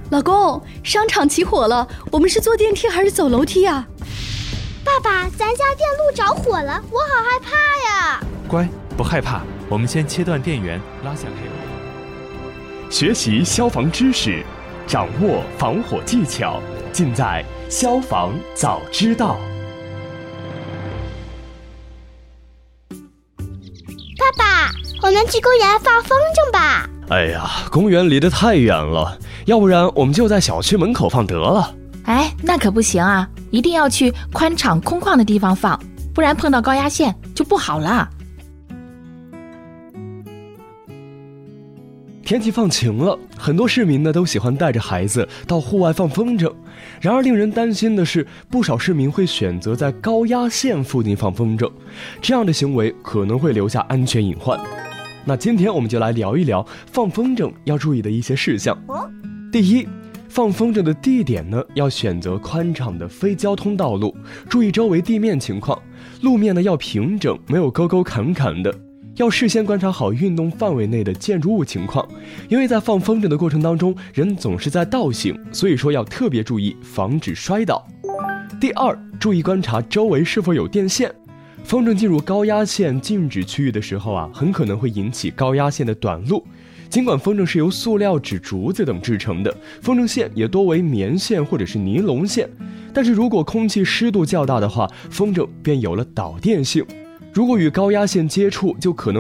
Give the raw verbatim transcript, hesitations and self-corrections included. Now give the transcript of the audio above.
老公，商场起火了，我们是坐电梯还是走楼梯啊？ 爸爸，咱家电路着火了，我好害怕呀！ 乖，不害怕，我们先切断电源，拉下黑幕。 学习消防知识，掌握防火技巧，尽在消防早知道。 爸爸，我们去公园放风筝吧。 哎呀，公园离得太远了，要不然我们就在小区门口放得了。 哎，那可不行啊，一定要去宽敞空旷的地方放，不然碰到高压线就不好了。 天气放晴了，很多市民呢都喜欢带着孩子到户外放风筝。然而令人担心的是，不少市民会选择在高压线附近放风筝，这样的行为可能会留下安全隐患。那今天我们就来聊一聊放风筝要注意的一些事项。第一，放风筝的地点呢，要选择宽敞的非交通道路，注意周围地面情况，路面呢要平整，没有沟沟坎坎的。要事先观察好运动范围内的建筑物情况，因为在放风筝的过程当中，人总是在倒行，所以说要特别注意防止摔倒。第二，注意观察周围是否有电线。风筝进入高压线静止区域的时候啊，很可能会引起高压线的短路。尽管风筝是由塑料、纸、竹子等制成的，风筝线也多为棉线或者是尼龙线，但是如果空气湿度较大的话，风筝便有了导电性。如果与高压线接触，就可能